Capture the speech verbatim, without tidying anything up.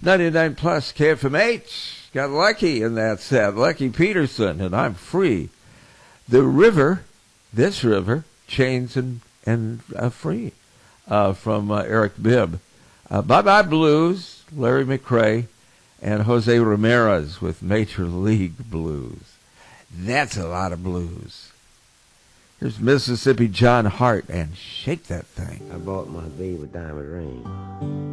ninety-nine plus K F M H. Got Lucky in that set. Lucky Peterson, and I'm free. The River, this river, Chains and, and uh, Free, uh, from uh, Eric Bibb. Uh, Bye Bye Blues, Larry McRae, and Jose Ramirez with Major League Blues. That's a lot of blues. Here's Mississippi John Hart and Shake That Thing. I bought my baby a diamond ring.